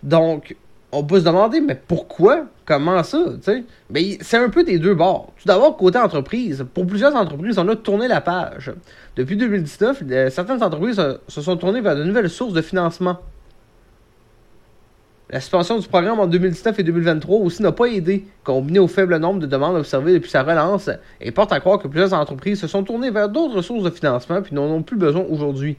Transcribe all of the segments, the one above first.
Donc, on peut se demander, mais pourquoi? Comment ça? T'sais? Ben, c'est un peu des deux bords. Tout d'abord, côté entreprise, pour plusieurs entreprises, on a tourné la page. Depuis 2019, certaines entreprises se sont tournées vers de nouvelles sources de financement. La suspension du programme en 2019 et 2023 aussi n'a pas aidé, combiné au faible nombre de demandes observées depuis sa relance, et porte à croire que plusieurs entreprises se sont tournées vers d'autres sources de financement puis n'en ont plus besoin aujourd'hui.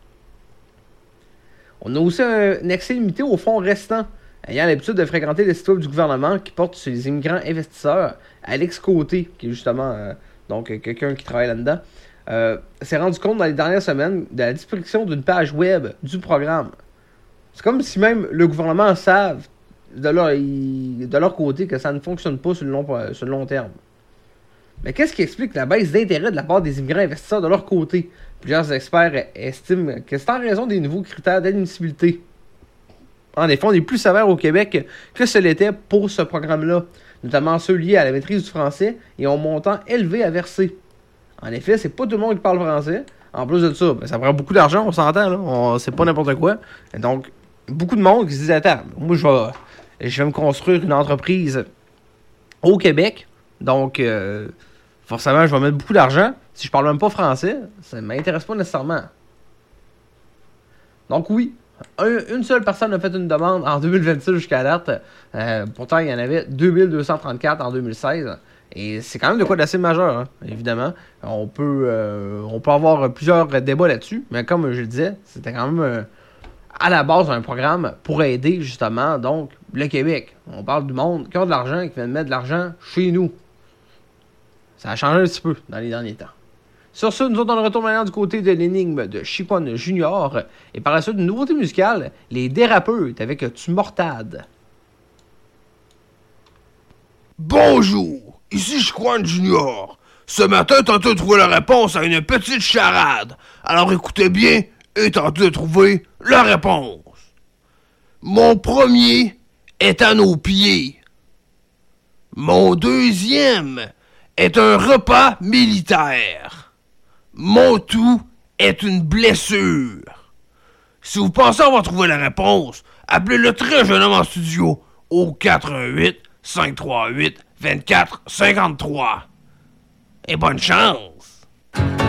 On a aussi un accès limité aux fonds restants. Ayant l'habitude de fréquenter le site web du gouvernement qui porte sur les immigrants investisseurs, Alex Côté, qui est justement quelqu'un qui travaille là-dedans, s'est rendu compte dans les dernières semaines de la disparition d'une page web du programme. C'est comme si même le gouvernement savent de leur côté que ça ne fonctionne pas sur le long terme. Mais qu'est-ce qui explique la baisse d'intérêt de la part des immigrants investisseurs de leur côté? Plusieurs experts estiment que c'est en raison des nouveaux critères d'admissibilité. En effet, on est plus sévère au Québec que ce l'était pour ce programme-là, notamment ceux liés à la maîtrise du français et au montant élevé à verser. En effet, c'est pas tout le monde qui parle français. En plus de ça, ça prend beaucoup d'argent, on s'entend, là. C'est pas n'importe quoi. Et donc, beaucoup de monde qui se dit, attends, moi je vais me construire une entreprise au Québec, donc forcément je vais mettre beaucoup d'argent. Si je parle même pas français, ça ne m'intéresse pas nécessairement. Donc oui, une seule personne a fait une demande en 2026 jusqu'à date. Pourtant, il y en avait 2234 en 2016. Et c'est quand même de quoi d'assez majeur, hein, évidemment. On peut avoir plusieurs débats là-dessus, mais comme je le disais, c'était quand même à la base un programme pour aider justement donc le Québec. On parle du monde qui a de l'argent et qui vient de mettre de l'argent chez nous. Ça a changé un petit peu dans les derniers temps. Sur ce, nous autres, on retourne maintenant du côté de l'énigme de Chiffon Junior. Et par la suite, une nouveauté musicale, les Dérapeutes avec Tumortade. Bonjour, ici Chiffon Junior. Ce matin, tentez de trouver la réponse à une petite charade. Alors écoutez bien et tentez de trouver la réponse. Mon premier est à nos pieds. Mon deuxième est un repas militaire. Mon tout est une blessure. Si vous pensez avoir trouvé la réponse, appelez le très jeune homme en studio au 88 538 24 53. Et bonne chance!